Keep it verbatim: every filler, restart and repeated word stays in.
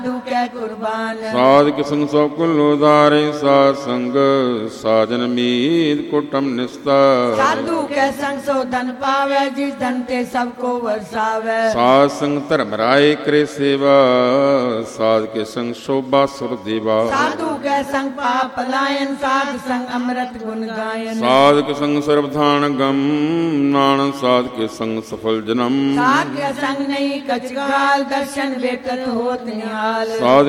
ਸਾਧੂ ਕੈ ਕੁਰਬਾਨ। ਸਾਧ ਕੇ ਸੰਗ ਸਭ ਕੁਲ ਉਦਾਰੇ, ਸਾਧ ਸੰਗ ਸਾਜਨ ਮੀਤ ਕੁਟਮ ਨਿਸਤਾ। ਸਾਧੂ ਕੈ ਸੰਗ ਸੋ ਧਨ ਪਾਵੈ, ਜਿਸ ਧਨ ਤੇ ਸਭ ਕੋ ਵਰਸਾਵੈ। ਸਾਧ ਸੰਗ ਧਰਮ ਰਾਏ ਕਰੇ ਸੇਵਾ, ਸਾਧ ਕੇ ਸੰਗ ਸ਼ੋਭਾ ਸੁਰ ਦੇਵਾ। ਸਾਧੂ ਕੈ ਸੰਗ ਪਾਪ ਪਲਾਇਨ, ਸਾਧ ਸੰਗ ਅੰਮ੍ਰਿਤ ਗੁਣ ਗਾਇਨ। ਸਾਧ ਕੇ ਸੰਗ ਸਰਬਧਾਨ ਗਮ, ਨਾਨਕ ਸਾਧ ਕੇ ਸੰਗ ਸਫਲ ਜਨਮ। ਸਾਧ ਕੇ ਸੰਗ ਨਹੀਂ ਕਛ ਗਾਲ, ਦਰਸ਼ਨ ਵੇਖਤ ਹੋਤ ਨਿਹਾਲ। ਸਾਧ